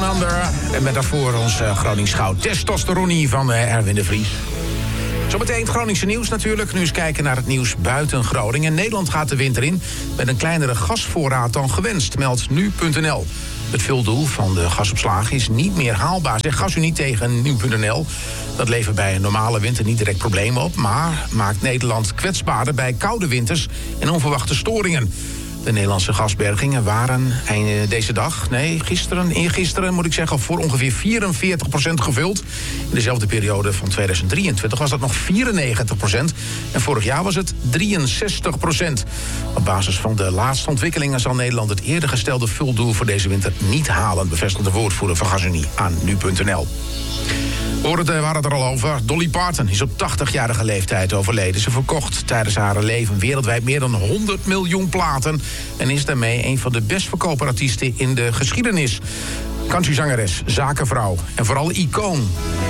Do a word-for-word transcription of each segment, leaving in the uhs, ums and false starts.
Under. En met daarvoor ons uh, Gronings goud testosteronie van uh, Erwin de Vries. Zometeen het Groningse nieuws natuurlijk. Nu eens kijken naar het nieuws buiten Groningen. Nederland gaat de winter in met een kleinere gasvoorraad dan gewenst, meldt nu punt n l. Het vuldoel van de gasopslagen is niet meer haalbaar, zegt GasUnie tegen nu punt n l. Dat levert bij een normale winter niet direct problemen op, maar maakt Nederland kwetsbaarder bij koude winters en onverwachte storingen. De Nederlandse gasbergingen waren deze dag, nee, gisteren, eergisteren moet ik zeggen, voor ongeveer vierenveertig procent gevuld. In dezelfde periode van tweeduizend drieëntwintig was dat nog vierennegentig procent. En vorig jaar was het drieënzestig procent. Op basis van de laatste ontwikkelingen zal Nederland het eerder gestelde vuldoel voor deze winter niet halen, bevestigt de woordvoerder van GasUnie aan nu punt n l. We waren het er al over. Dolly Parton is op tachtigjarige leeftijd overleden. Ze verkocht tijdens haar leven wereldwijd meer dan honderd miljoen platen en is daarmee een van de best verkopen artiesten in de geschiedenis. Countryzangeres, zakenvrouw en vooral icoon.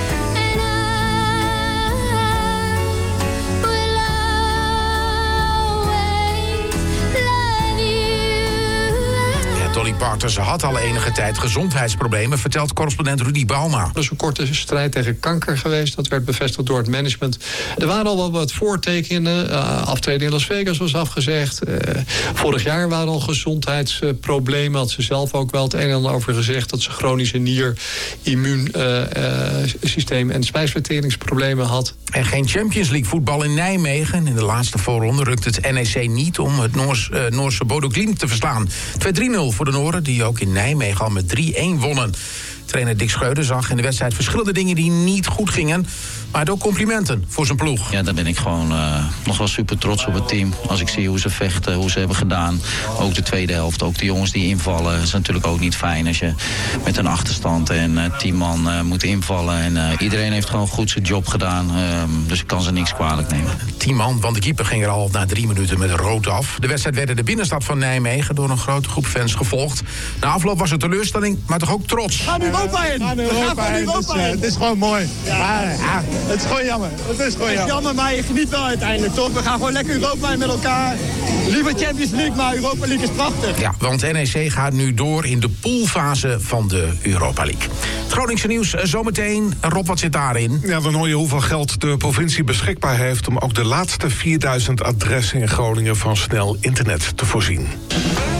Dolly Parton, ze had al enige tijd gezondheidsproblemen, vertelt correspondent Rudy Bauma. Er is een korte strijd tegen kanker geweest. Dat werd bevestigd door het management. Er waren al wel wat voortekenen. Uh, aftreden in Las Vegas was afgezegd. Uh, vorig jaar waren al gezondheidsproblemen. Had ze zelf ook wel het een en ander over gezegd. Dat ze chronische nier, immuunsysteem uh, uh, en spijsverteringsproblemen had. En geen Champions League voetbal in Nijmegen. In de laatste voorronde rukt het N E C niet om het Noors, uh, Noorse Bodo Glimt te verslaan. twee drie nul voor de Noren, die ook in Nijmegen al met drie-een wonnen. Trainer Dick Schreuder zag in de wedstrijd verschillende dingen die niet goed gingen, maar ook complimenten voor zijn ploeg. Ja, daar ben ik gewoon uh, nog wel super trots op het team. Als ik zie hoe ze vechten, hoe ze hebben gedaan. Ook de tweede helft, ook de jongens die invallen. Het is natuurlijk ook niet fijn als je met een achterstand en uh, tien man uh, moet invallen. En uh, iedereen heeft gewoon goed zijn job gedaan. Uh, dus ik kan ze niks kwalijk nemen. Tien man, want de keeper ging er al na drie minuten met rood af. De wedstrijd werd in de binnenstad van Nijmegen door een grote groep fans gevolgd. Na afloop was het teleurstelling, maar toch ook trots. Ga nu Europa in! Ga nu Europa in! Het is, uh, het is gewoon mooi. Ja, ja, ja. Het is gewoon jammer. Het is gewoon jammer. jammer, maar je geniet wel uiteindelijk, toch? We gaan gewoon lekker Europa in met elkaar. Liever Champions League, maar Europa League is prachtig. Ja, want N E C gaat nu door in de poolfase van de Europa League. Het Groningse nieuws zometeen. Rob, wat zit daarin? Ja, dan hoor je hoeveel geld de provincie beschikbaar heeft om ook de laatste vierduizend adressen in Groningen van snel internet te voorzien.